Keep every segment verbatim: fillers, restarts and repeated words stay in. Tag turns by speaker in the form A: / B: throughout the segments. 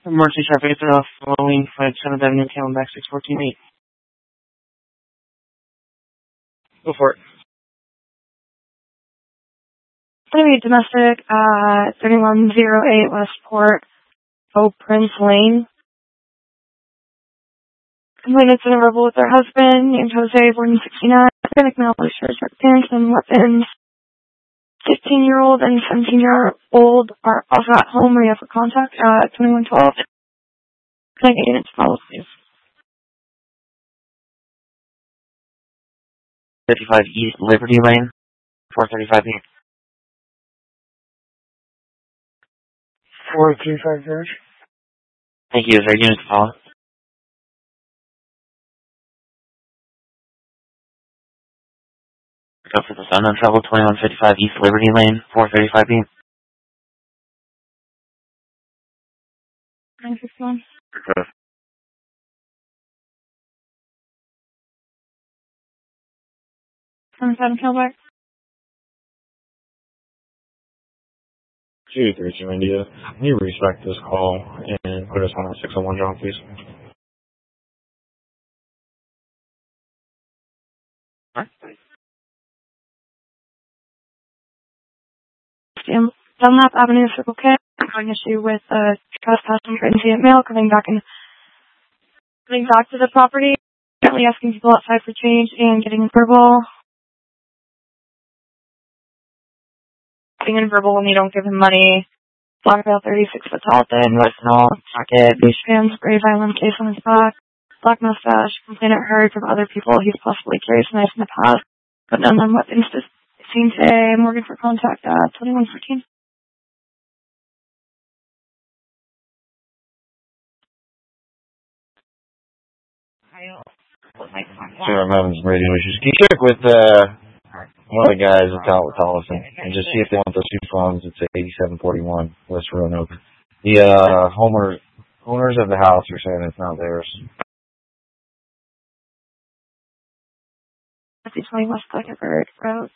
A: Emergency traffic is off following flight seventh Avenue, Camelback six fourteen eight. Go for it.
B: It's going to be domestic at thirty-one oh eight Westport, Oak Prince Lane. Complainants in a rebel with their husband, named Jose, born in sixty-nine. Hispanic male, blue shirts, red pants, and weapons. fifteen-year-old and seventeen-year-old are also at home. We have for contact at twenty-one twelve. Can I get units follow, please?
A: fifty-five East Liberty Lane, four thirty-five East. four thirty-five George. Thank you. Is there units to follow? Go for the sun on travel, twenty-one fifty-five East Liberty Lane, four thirty-five B.
B: nine fifty-one.
A: Okay.
B: seventy-seven Camelback.
C: two three two India. Can you respect this call and put us on a six oh one job, please?
A: Alright.
B: Dunlap Avenue, Circle K. Having issue with uh, trespassing for incident mail coming back and coming back to the property. Currently asking people outside for change and getting verbal. Getting in verbal when you don't give him money. Black belt, thirty-six foot tall, thin, Westnall, jacket, beige pants, gray violin case on his back, black mustache. Complainant heard from other people he's possibly carried knives in the past, but none on weapons. Just seen today. Morgan for contact at twenty-one fourteen.
C: Sure, I'm having some radio issues. Can you check with uh, one of the guys that's out with Tollison and just see if they want those two phones? It's eighty-seven forty-one West Roanoke. The uh, homeowners, owners of the house are saying it's not theirs.
B: twenty West Zuckerberg Road.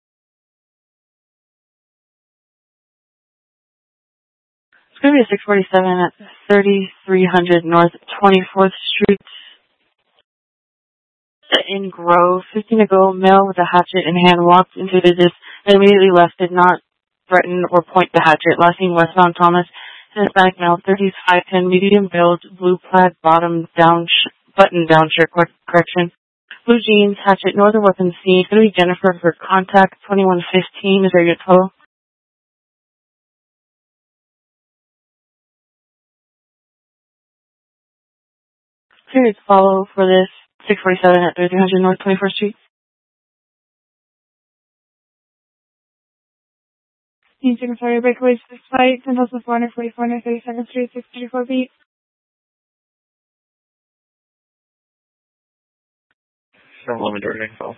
B: It's going to be a six forty-seven at thirty-three hundred North twenty-fourth Street. In Grove, fifteen ago, male with a hatchet in hand walked into the business and immediately left, did not threaten or point the hatchet. Last name westbound Thomas, Hispanic male, thirty-five ten, medium build, blue plaid, bottom down, sh- button down shirt, correction, blue jeans, hatchet, northern weapons seen. It's going to be Jennifer for contact, twenty-one fifteen. Is there your total? Period follow for this. six forty-seven at thirty-three hundred North twenty-fourth Street. New Secretary breakaways to the site, ten thousand four hundred forty-four North thirty-second Street, six thirty-four B.
A: From Lemon Dirty Info.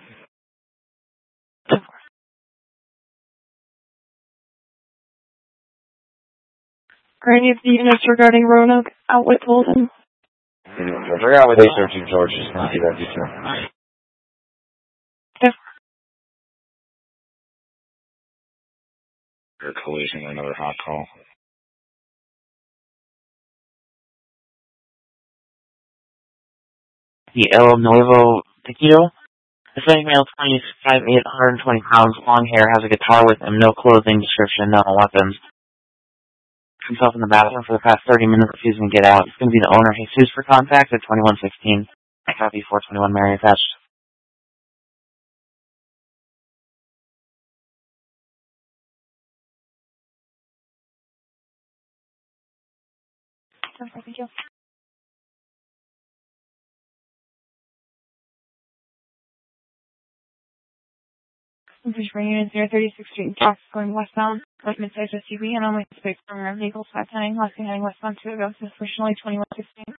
B: Are any of the units regarding Roanoke out with Holden?
C: George, I got with A thirteen George, just not see that detail.
B: Yes.
C: You're collision, another hot call.
A: The El Nuevo Tequilo. Hispanic male, twenty-five, eight hundred twenty pounds, long hair, has a guitar with him, no clothing description, no weapons. Himself in the bathroom for the past thirty minutes, refusing to get out. It's going to be the owner, Jesus, for contact at twenty-one sixteen. I copy four twenty-one Mary attached.
B: Thank you. Please bring unit zero thirty-six Street, Fox, going westbound, like mid-sized S U V, and only space from vehicles five ten, last thing heading westbound to go to officially twenty-one sixteen.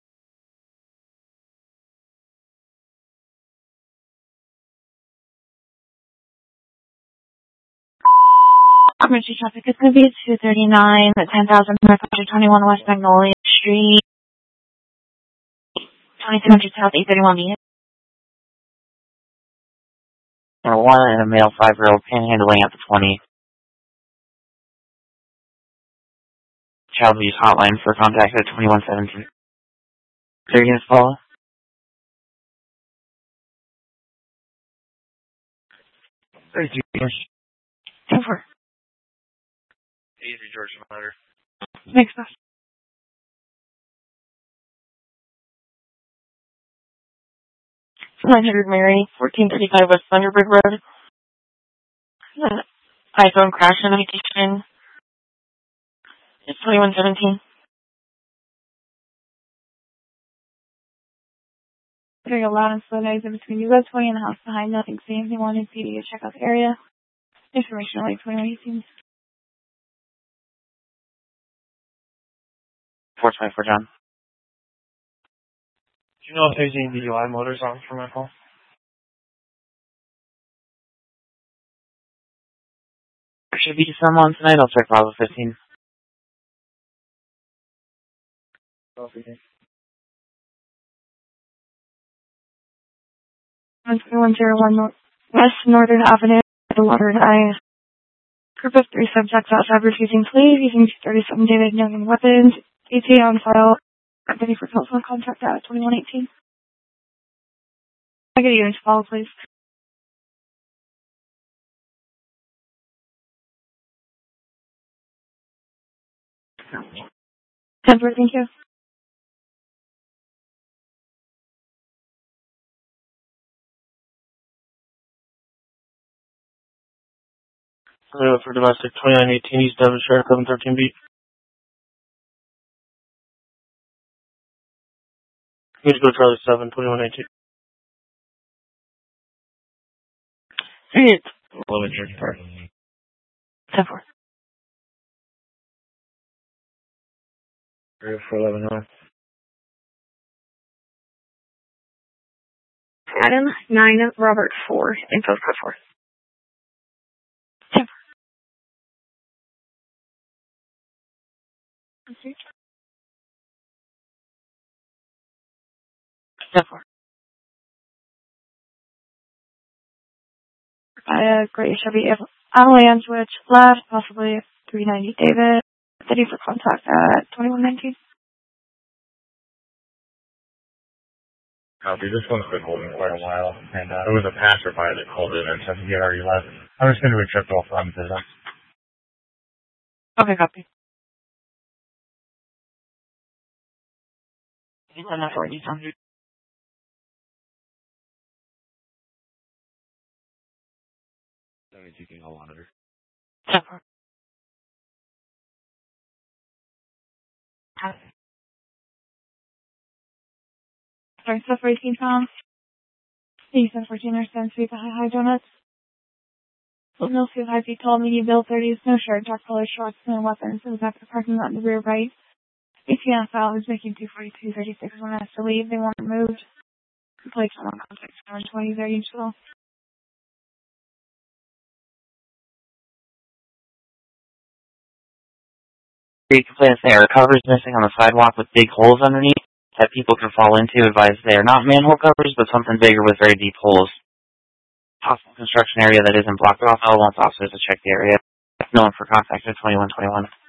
B: Emergency traffic is going to be two thirty-nine at ten thousand five hundred twenty-one West Magnolia Street, twenty-two hundred South eight thirty-one B.
A: And one and a male five-year-old panhandling at the twenty. Child Abuse Hotline for contact at twenty-one seventeen. Are you going to follow?
C: thirty-two, George.
B: ten four.
C: Easy, George, Monitor.
B: Next bus. nine hundred Mary, fourteen thirty-five West Thunderbird Road. Uh, iPhone crash notification. It's twenty-one seventeen.
D: Very loud and slow noise in between you. Go twenty in the house behind. Nothing seen. They wanted P D to check out the area. Information only twenty-one eighteen.
A: four twenty-four, John.
C: Do you know if there's any D U I motors on for my call?
A: There should be some on tonight. I'll check Bravo fifteen.
C: Bravo fifteen.
D: one one zero one North West Northern Avenue, the Water and Ice. Group of three subjects outside refusing pleas using two thirty-seven David Young weapons. E T on file. Ready for telephone contact at twenty-one eighteen. I get you to follow, please. ten four, thank you.
C: Uh, for domestic twenty-nine eighteen East Devonshire, eleven thirteen B. You need to go to Charlie seven, twenty-one eighteen.
B: It's
C: eleven Church Park.
B: ten four.
C: For eleven North.
D: Adam, nine, Robert, four, info code four. ten four.
B: ten four.
D: By a gray Chevy Avalanche, which left, possibly three ninety David. Ready for contact at twenty-one nineteen.
C: Copy. This one's been holding quite a while, and uh, it was a passerby that called in and said he had already left. I'm just going to do a trip off on business.
B: Okay, copy. I'm not already done.
C: seventy-two King Hall Monitor.
B: ten four.
D: Sorry, stuff for eighteen pounds. eighty-seven fourteen understand sweet high high donuts. Millfield high feet tall, medium build, thirties, no shirt, dark colored shorts, no weapons. In the back of the parking lot in the rear right. A T M file is making two forty-two thirty-six when asked to leave. They want it moved. Place on contact one twenty there usual.
A: Three complaints there. Covers missing on the sidewalk with big holes underneath that people can fall into. Advise they are not manhole covers, but something bigger with very deep holes. Possible construction area that isn't blocked off. I want officers to check the area. No one for contact at twenty-one twenty-one.